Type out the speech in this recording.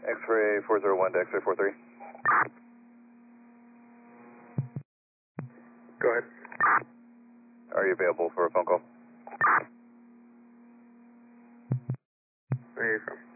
X-ray 401 to X-ray 43. Go ahead. Are you available for a phone call? Where are you from?